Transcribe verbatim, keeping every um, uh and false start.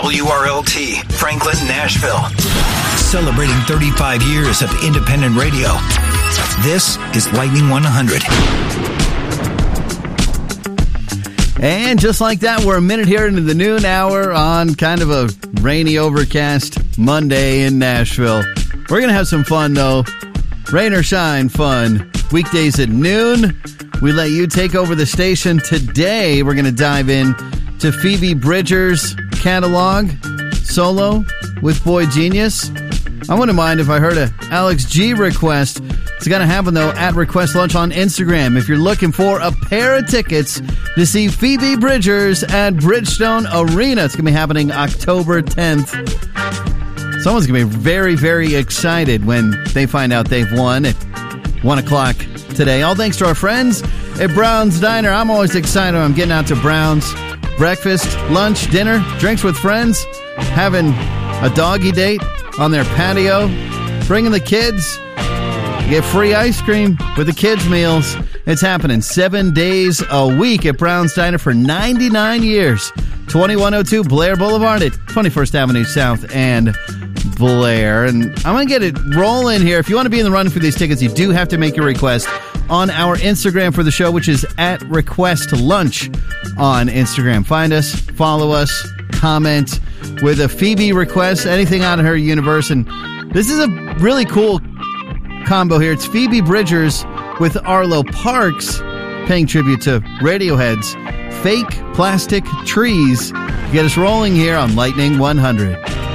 W R L T, Franklin, Nashville. Celebrating thirty-five years of independent radio. This is Lightning one hundred. And just like that, we're a minute here into the noon hour on kind of a rainy, overcast Monday in Nashville. We're going to have some fun, though. Rain or shine fun. Weekdays at noon. We let you take over the station. Today, we're going to dive in to Phoebe Bridgers' catalog, solo with Boy Genius. I wouldn't mind if I heard a Alex G request. It's going to happen, though, at Request Lunch on Instagram. If you're looking for a pair of tickets to see Phoebe Bridgers at Bridgestone Arena, it's going to be happening October tenth. Someone's going to be very, very excited when they find out they've won at one o'clock today. All thanks to our friends at Brown's Diner. I'm always excited when I'm getting out to Brown's. Breakfast, lunch, dinner, drinks with friends, having a doggy date on their patio, bringing the kids. Get free ice cream with the kids' meals. It's happening seven days a week at Brown's Diner for ninety-nine years. twenty-one oh two Blair Boulevard at twenty-first Avenue South and Blair. And I'm going to get it rolling here. If you want to be in the running for these tickets, you do have to make your request on our Instagram for the show, which is at Request Lunch on Instagram. Find us, follow us, comment with a Phoebe request, anything out of her universe. And this is a really cool combo here. It's Phoebe Bridgers with Arlo Parks paying tribute to Radiohead's Fake Plastic Trees. Get us rolling here on Lightning one hundred.